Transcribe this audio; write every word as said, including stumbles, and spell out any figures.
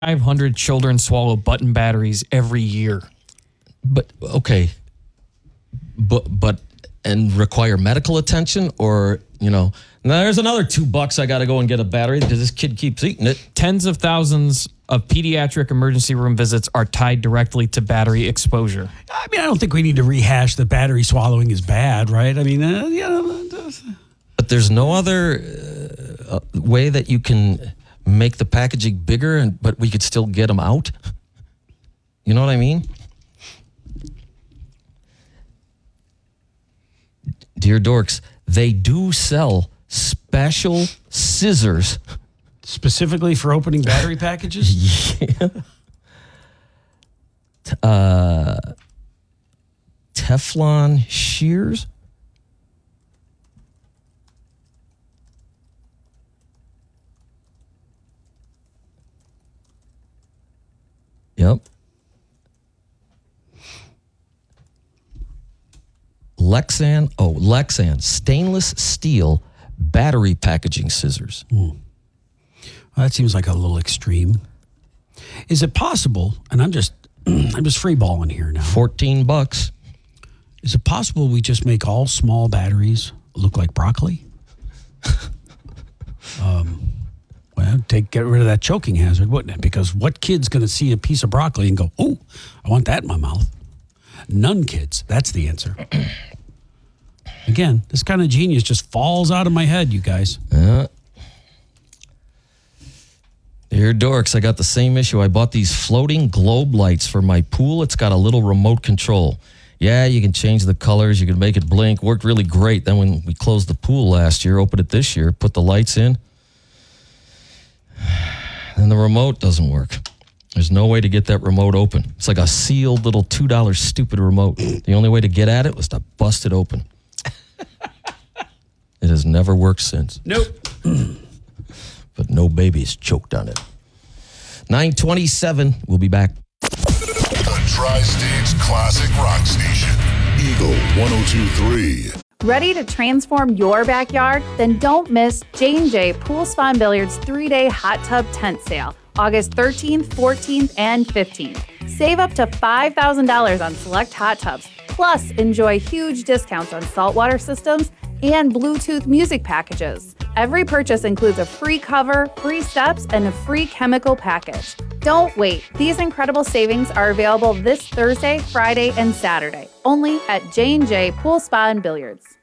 five hundred children swallow button batteries every year. But, okay. But, but, and require medical attention, or, you know, now there's another two bucks I got to go and get a battery because this kid keeps eating it. Tens of thousands of pediatric emergency room visits are tied directly to battery exposure. I mean, I don't think we need to rehash that battery swallowing is bad, right? I mean, uh, yeah. But there's no other uh, way that you can make the packaging bigger, and but we could still get them out. You know what I mean? Dear Dorks, they do sell special scissors. Specifically for opening battery packages? Yeah. Uh, Teflon shears? Yep. Lexan, oh, Lexan, stainless steel battery packaging scissors. Mm. Well, that seems like a little extreme. Is it possible, and I'm just I'm just freeballing here now. fourteen bucks. Is it possible we just make all small batteries look like broccoli? um, well, take get rid of that choking hazard, wouldn't it? Because what kid's going to see a piece of broccoli and go, "Oh, I want that in my mouth"? None kids. That's the answer. Again, this kind of genius just falls out of my head, you guys. Uh, Dear Dorks, I got the same issue. I bought these floating globe lights for my pool. It's got a little remote control. Yeah, you can change the colors. You can make it blink. Worked really great. Then when we closed the pool last year, opened it this year, put the lights in, and the remote doesn't work. There's no way to get that remote open. It's like a sealed little two dollar stupid remote. The only way to get at it was to bust it open. It has never worked since. Nope. But no babies choked on it. nine twenty-seven, we'll be back. The Tri-State's classic rock station, Eagle one oh two point three. Ready to transform your backyard? Then don't miss J and J Pool Spa and Billiards three-day hot tub tent sale, August thirteenth, fourteenth, and fifteenth. Save up to five thousand dollars on select hot tubs, plus enjoy huge discounts on saltwater systems and Bluetooth music packages. Every purchase includes a free cover, free steps, and a free chemical package. Don't wait. These incredible savings are available this Thursday, Friday, and Saturday, only at J and J Pool Spa and Billiards.